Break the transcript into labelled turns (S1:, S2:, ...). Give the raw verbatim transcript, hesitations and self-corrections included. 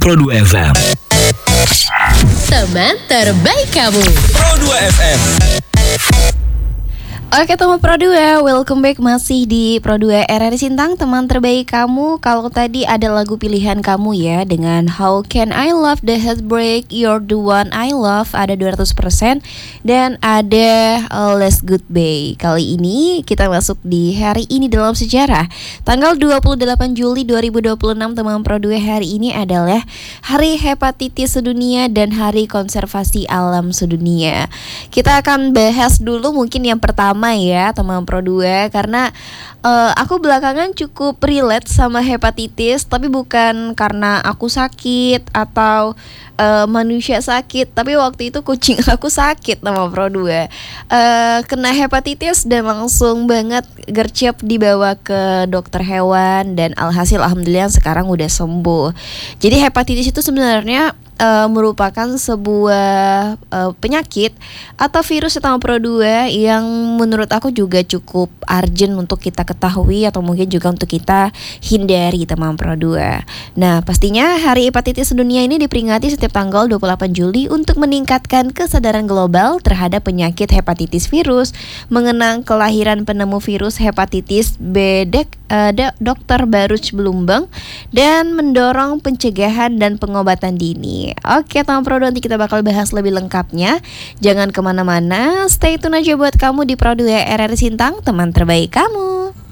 S1: Pro dua F M.
S2: Teman terbaik kamu.
S1: Pro dua F M.
S3: Oke teman Pro dua, welcome back masih di Pro dua R R Sintang, teman terbaik kamu. Kalau tadi ada lagu pilihan kamu ya, dengan How Can I Love the Heartbreak, You're the One I Love, ada dua ratus persen. Dan ada uh, Let's Goodbye. Kali ini kita masuk di hari ini dalam sejarah. Tanggal dua puluh delapan Juli dua ribu dua puluh enam, teman Pro dua, hari ini adalah Hari Hepatitis Sedunia dan Hari Konservasi Alam Sedunia. Kita akan bahas dulu mungkin yang pertama ya teman Pro dua, karena uh, aku belakangan cukup relate sama hepatitis, tapi bukan karena aku sakit atau uh, manusia sakit, tapi waktu itu kucing aku sakit teman Pro dua, uh, kena hepatitis dan langsung banget gercep dibawa ke dokter hewan, dan alhasil alhamdulillah sekarang udah sembuh. Jadi hepatitis itu sebenarnya Uh, merupakan sebuah uh, penyakit atau virus teman Pro dua yang menurut aku juga cukup urgent untuk kita ketahui atau mungkin juga untuk kita hindari teman Pro dua. Nah, pastinya Hari Hepatitis Sedunia ini diperingati setiap tanggal dua puluh delapan Juli untuk meningkatkan kesadaran global terhadap penyakit hepatitis virus, mengenang kelahiran penemu virus hepatitis B, uh, dokter Baruch Blumbang, dan mendorong pencegahan dan pengobatan dini. Oke teman Pro dua, nanti kita bakal bahas lebih lengkapnya. Jangan kemana-mana, stay tune aja buat kamu di Pro dua R R Sintang, teman terbaik kamu.